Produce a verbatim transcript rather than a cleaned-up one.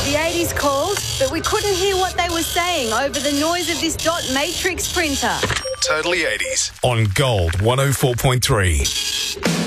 The eighties called, but we couldn't hear what they were saying over the noise of this dot matrix printer. Totally eighties on Gold one oh four point three.